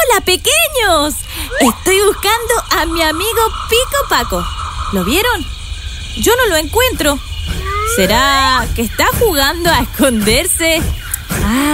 ¡Hola, pequeños! Estoy buscando a mi amigo Pico Paco. ¿Lo vieron? Yo no lo encuentro. ¿Será que está jugando a esconderse